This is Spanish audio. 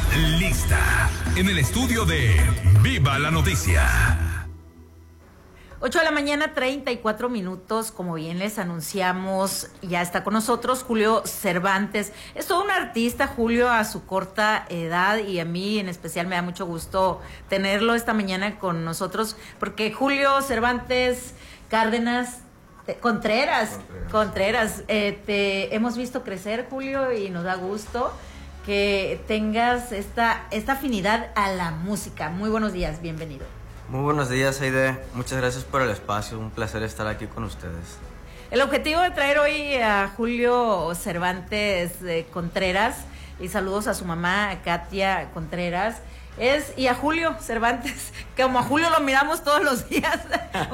lista en el estudio de Viva la Noticia. 8 de la mañana, 34 minutos, como bien les anunciamos, ya está con nosotros Julio Cervantes. Es todo un artista, Julio, a su corta edad, y a mí en especial me da mucho gusto tenerlo esta mañana con nosotros, porque Julio Cervantes Cárdenas Contreras, te hemos visto crecer, Julio, y nos da gusto que tengas esta afinidad a la música. Muy buenos días, bienvenido. Muy buenos días, Aide. Muchas gracias por el espacio. Un placer estar aquí con ustedes. El objetivo de traer hoy a Julio Cervantes Contreras, y saludos a su mamá, Katia Contreras, y a Julio Cervantes, que como a Julio lo miramos todos los días,